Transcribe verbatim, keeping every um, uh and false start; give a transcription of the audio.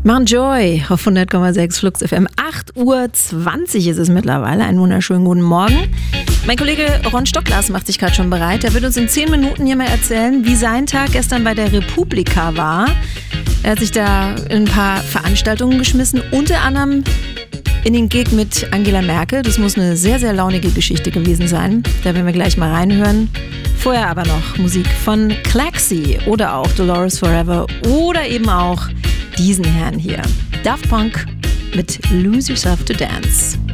Mount Joy auf hundert Komma sechs Flux F M. acht Uhr zwanzig ist es mittlerweile. Einen wunderschönen guten Morgen. Mein Kollege Ron Stockglas macht sich gerade schon bereit. Er wird uns in zehn Minuten hier mal erzählen, wie sein Tag gestern bei der Republika war. Er hat sich da in ein paar Veranstaltungen geschmissen, unter anderem in den Gig mit Angela Merkel. Das muss eine sehr, sehr launige Geschichte gewesen sein. Da werden wir gleich mal reinhören. Vorher aber noch Musik von Klaxi oder auch Dolores Forever oder eben auch diesen Herrn hier. Daft Punk mit Lose Yourself to Dance.